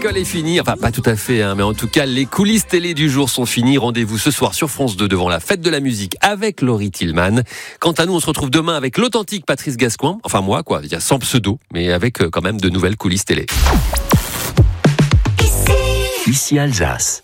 l'école est finie. Enfin, pas tout à fait, mais en tout cas, les coulisses télé du jour sont finies. Rendez-vous ce soir sur France 2 devant la fête de la musique avec Laurie Tillman. Quant à nous, on se retrouve demain avec l'authentique Patrice Gascoin. Enfin, moi, quoi. Il y a sans pseudo, mais avec quand même de nouvelles coulisses télé. Ici Alsace.